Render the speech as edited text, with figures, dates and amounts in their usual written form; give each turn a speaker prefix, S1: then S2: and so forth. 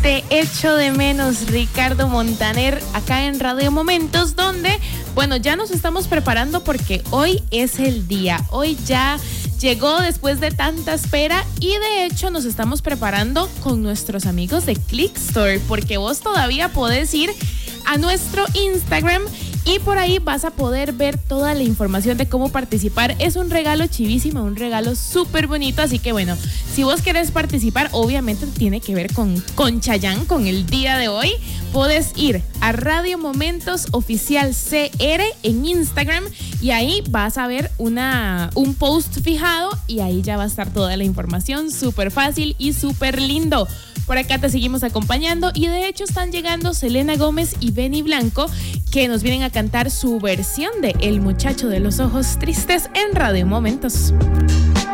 S1: Te echo de menos, Ricardo Montaner, acá en Radio Momentos, donde, bueno, ya nos estamos preparando porque hoy es el día. Hoy ya llegó después de tanta espera y de hecho nos estamos preparando con nuestros amigos de Clickstore, porque vos todavía podés ir a nuestro Instagram y por ahí vas a poder ver toda la información de cómo participar. Es un regalo chivísimo, un regalo súper bonito. Así que bueno, si vos querés participar, obviamente tiene que ver con Chayanne, con el día de hoy. Podés ir a Radio Momentos Oficial CR en Instagram y ahí vas a ver un post fijado y ahí ya va a estar toda la información. Súper fácil y súper lindo. Por acá te seguimos acompañando y de hecho están llegando Selena Gómez y Benny Blanco, que nos vienen a cantar su versión de El Muchacho de los Ojos Tristes en Radio Momentos.